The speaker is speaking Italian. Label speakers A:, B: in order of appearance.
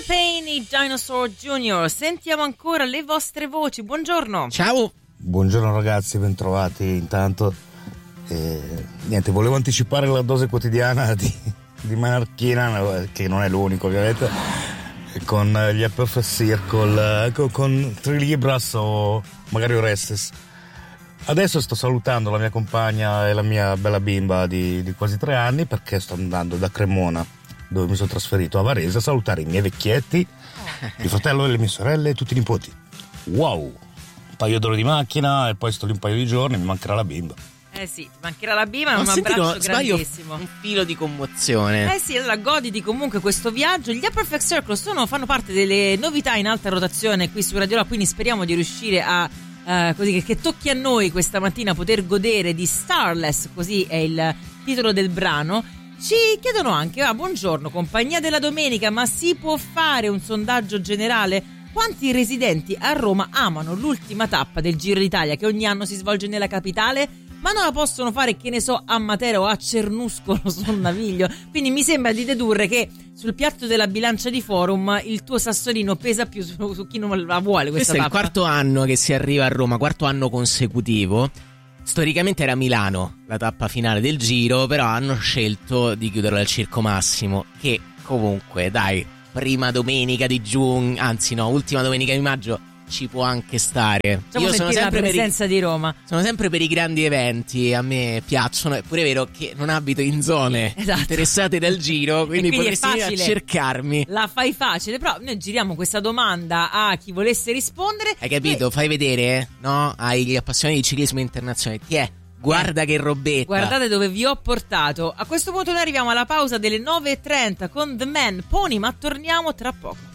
A: Liam Payne e Dinosaur Jr. Sentiamo ancora le vostre voci. Buongiorno.
B: Ciao.
C: Buongiorno ragazzi, bentrovati. Intanto niente, volevo anticipare la dose quotidiana di Manarchina, che non è l'unico ovviamente, con gli Perfect Circle, con Trilibras o magari Orestes. Adesso sto salutando la mia compagna e la mia bella bimba di quasi 3 anni, perché sto andando da Cremona, dove mi sono trasferito, a Varese, a salutare i miei vecchietti, il fratello e le mie sorelle e tutti i nipoti. Wow, un paio d'ore di macchina e poi sto lì un paio di giorni, mi mancherà la bimba.
A: Eh sì, ti mancherà la bimba, un abbraccio grandissimo.
B: Un filo di commozione.
A: Eh sì, allora goditi comunque questo viaggio. Gli Upper Perfect Circle fanno parte delle novità in alta rotazione qui su Radio Rock, quindi speriamo di riuscire a così che tocchi a noi questa mattina poter godere di Starless, così è il titolo del brano. Ci chiedono anche, buongiorno, compagnia della domenica, ma si può fare un sondaggio generale? Quanti residenti a Roma amano l'ultima tappa del Giro d'Italia che ogni anno si svolge nella capitale, ma non la possono fare, che ne so, a Matera o a Cernuscolo sul Naviglio? Quindi mi sembra di dedurre che sul piatto della bilancia di Forum il tuo sassolino pesa più su chi non la vuole questa tappa.
B: Questo è il quarto anno che si arriva a Roma, quarto anno consecutivo. Storicamente era Milano la tappa finale del Giro, però hanno scelto di chiuderlo al Circo Massimo, che comunque, dai, prima domenica di giugno, anzi no, ultima domenica di maggio, ci può anche stare.
A: Io sono sempre la presenza di Roma.
B: Sono sempre per i grandi eventi, a me piacciono. È pure vero che non abito in zone interessate dal Giro, quindi potresti venire a cercarmi.
A: La fai facile, però noi giriamo questa domanda a chi volesse rispondere.
B: Hai capito? Fai vedere, no? Agli appassionati di ciclismo internazionale. Ti è? Guarda che robetta.
A: Guardate dove vi ho portato. A questo punto noi arriviamo alla pausa delle 9:30 con The Man Pony, ma torniamo tra poco.